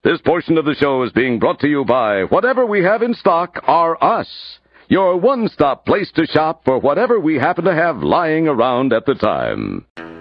This portion of the show is being brought to you by Whatever We Have in Stock Are Us, your one-stop place to shop for whatever we happen to have lying around at the time.